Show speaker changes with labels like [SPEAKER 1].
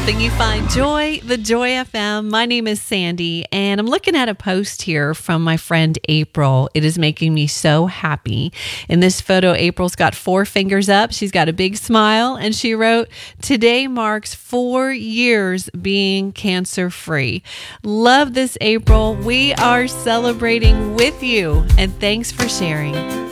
[SPEAKER 1] helping you find joy, the Joy FM. My name is Sandy, and I'm looking at a post here from my friend April. It is making me so happy. In this photo, April's got 4 fingers up. She's got a big smile, and she wrote, "Today marks 4 years being cancer-free." Love this, April. We are celebrating with you, and thanks for sharing.